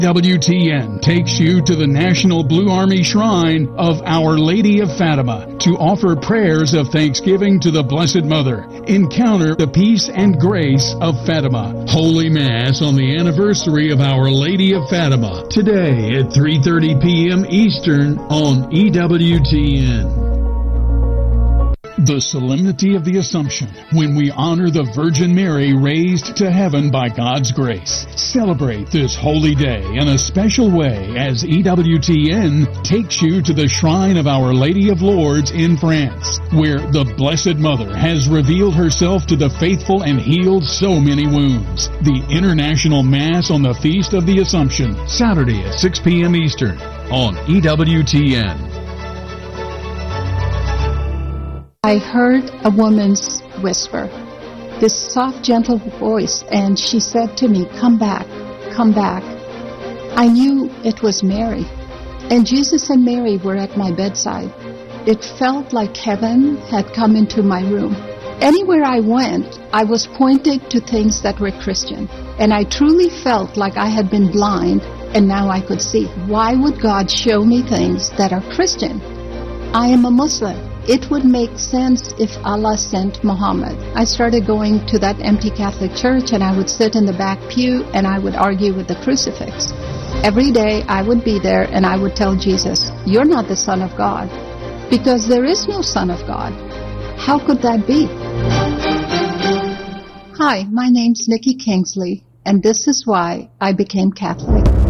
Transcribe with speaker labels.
Speaker 1: WTN takes you to the National Blue Army Shrine of Our Lady of Fatima to offer prayers of thanksgiving to the Blessed Mother. Encounter the peace and grace of Fatima. Holy Mass on the anniversary of Our Lady of Fatima. Today at 3:30 p.m. Eastern on EWTN. The Solemnity of the Assumption, when we honor the Virgin Mary raised to heaven by God's grace. Celebrate this holy day in a special way as EWTN takes you to the Shrine of Our Lady of Lourdes in France, where the Blessed Mother has revealed herself to the faithful and healed so many wounds. The International Mass on the Feast of the Assumption, Saturday at 6 p.m. Eastern on EWTN.
Speaker 2: I heard a woman's whisper, this soft, gentle voice, and she said to me, "Come back, come back." I knew it was Mary, and Jesus and Mary were at my bedside. It felt like heaven had come into my room. Anywhere I went, I was pointed to things that were Christian, and I truly felt like I had been blind, and now I could see. Why would God show me things that are Christian? I am a Muslim. It would make sense if Allah sent Muhammad. I started going to that empty Catholic church, and I would sit in the back pew and I would argue with the crucifix. Every day I would be there and I would tell Jesus, "You're not the Son of God," because there is no Son of God. How could that be? Hi, my name's Nikki Kingsley, and this is why I became Catholic.